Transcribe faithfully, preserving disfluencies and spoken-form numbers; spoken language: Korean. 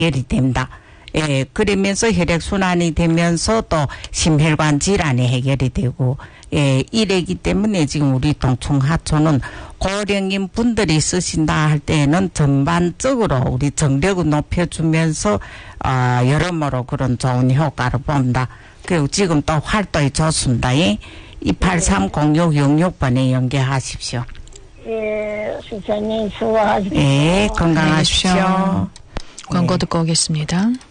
해결이 됩니다. 예, 그러면서 혈액순환이 되면서 또 심혈관 질환이 해결이 되고, 예, 이래기 때문에 지금 우리 동충하초는 고령인 분들이 쓰신다 할 때에는 전반적으로 우리 정력을 높여주면서, 어, 여러모로 그런 좋은 효과를 봅니다. 그리고 지금 또 활동이 좋습니다. 예? 이 팔삼공육 영육 번에 연계하십시오. 예, 수사님 수고하십시오. 예, 건강하십시오. 광고 듣고 오겠습니다.